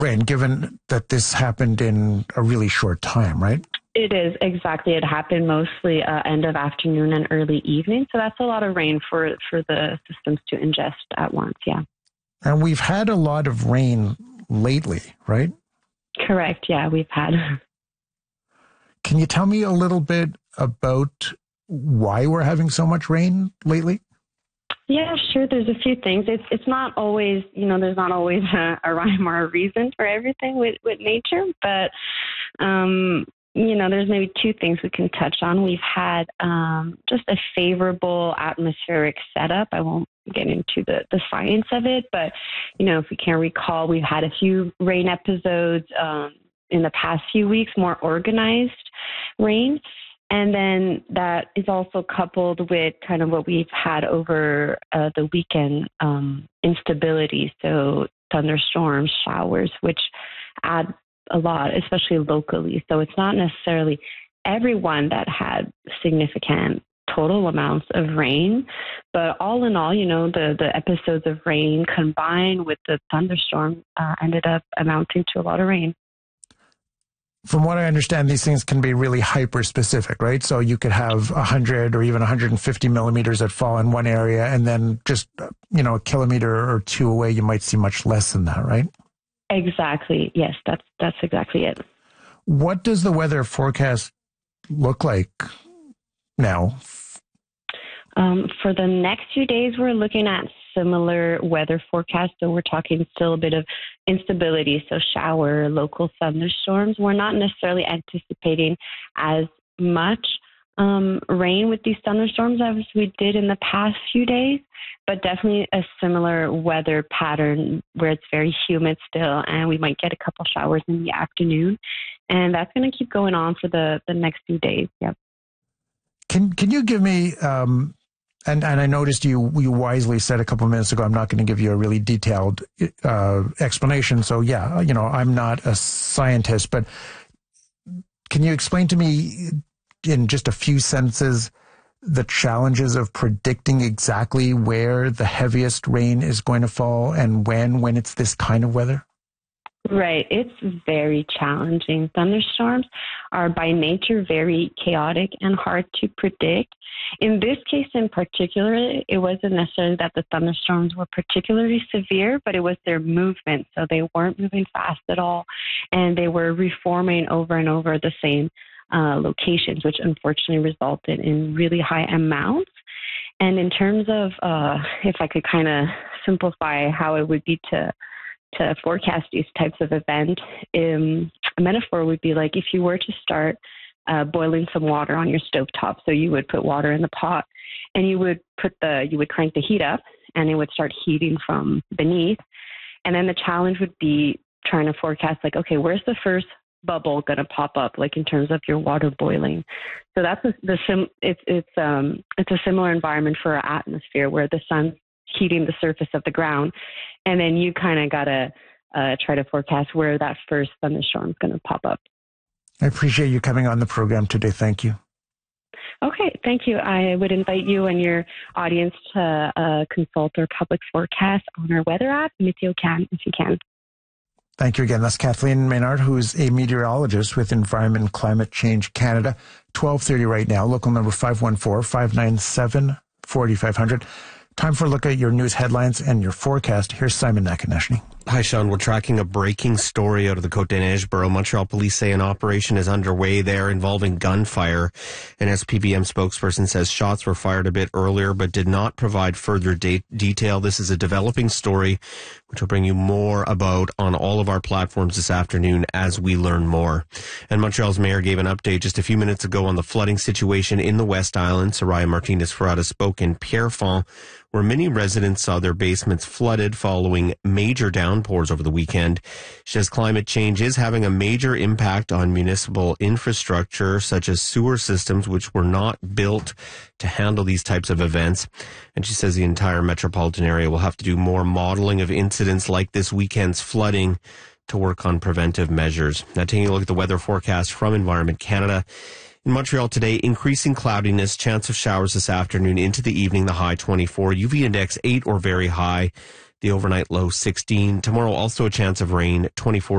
rain, given that this happened in a really short time, right? It is, exactly. It happened mostly end of afternoon and early evening. So that's a lot of rain for the systems to ingest at once, yeah. And we've had a lot of rain lately, right? Correct, yeah, we've had. Can you tell me a little bit about why we're having so much rain lately? Yeah, sure. There's a few things. It's not always, there's not always a rhyme or a reason for everything with nature, but there's maybe two things we can touch on. We've had just a favorable atmospheric setup. I won't get into the science of it, but, if we can recall, we've had a few rain episodes in the past few weeks, more organized rain. And then that is also coupled with kind of what we've had over the weekend, instability. So thunderstorms, showers, which add a lot, especially locally. So it's not necessarily everyone that had significant total amounts of rain, but all in all, the episodes of rain combined with the thunderstorm ended up amounting to a lot of rain. From what I understand, these things can be really hyper-specific, right? So you could have 100 or even 150 millimeters that fall in one area, and then just, a kilometer or two away, you might see much less than that, right? Exactly. Yes, that's exactly it. What does the weather forecast look like now? For the next few days, we're looking at similar weather forecast. So we're talking still a bit of instability. So shower, local thunderstorms. We're not necessarily anticipating as much rain with these thunderstorms as we did in the past few days, but definitely a similar weather pattern where it's very humid still, and we might get a couple showers in the afternoon. And that's going to keep going on for the next few days. Yep. Can you give me, and I noticed you wisely said a couple of minutes ago, I'm not going to give you a really detailed explanation. So yeah, I'm not a scientist, but can you explain to me in just a few sentences the challenges of predicting exactly where the heaviest rain is going to fall and when it's this kind of weather? Right. It's very challenging. Thunderstorms are by nature very chaotic and hard to predict. In this case in particular, it wasn't necessarily that the thunderstorms were particularly severe, but it was their movement. So they weren't moving fast at all, and they were reforming over and over the same locations, which unfortunately resulted in really high amounts. And in terms of, if I could kind of simplify how it would be to forecast these types of events, a metaphor would be like if you were to start boiling some water on your stovetop. So you would put water in the pot, and you would crank the heat up, and it would start heating from beneath. And then the challenge would be trying to forecast, like, okay, where's the first bubble going to pop up, like in terms of your water boiling. So that's it's a similar environment for our atmosphere where the sun's heating the surface of the ground, and then you kind of got to try to forecast where that first thunderstorm is going to pop up. I appreciate you coming on the program today. Thank you. Okay, thank you. I would invite you and your audience to consult our public forecast on our weather app, Meteo-Can, if you can. Thank you again. That's Kathleen Maynard, who's a meteorologist with Environment and Climate Change Canada. 12:30 right now, local number 514-597-4500. Time for a look at your news headlines and your forecast. Here's Simon Nakaneshny. Hi, Sean. We're tracking a breaking story out of the Côte-des-Neiges borough. Montreal police say an operation is underway there involving gunfire. An SPVM spokesperson says shots were fired a bit earlier but did not provide further detail. This is a developing story, which will bring you more about on all of our platforms this afternoon as we learn more. And Montreal's mayor gave an update just a few minutes ago on the flooding situation in the West Island. Soraya Martinez-Ferrada spoke in Pierrefonds, where many residents saw their basements flooded following major downpours over the weekend. She says climate change is having a major impact on municipal infrastructure, such as sewer systems, which were not built to handle these types of events. And she says the entire metropolitan area will have to do more modeling of incidents like this weekend's flooding to work on preventive measures. Now, taking a look at the weather forecast from Environment Canada. In Montreal today, increasing cloudiness, chance of showers this afternoon into the evening, the high 24, UV index 8 or very high, the overnight low 16. Tomorrow also a chance of rain, 24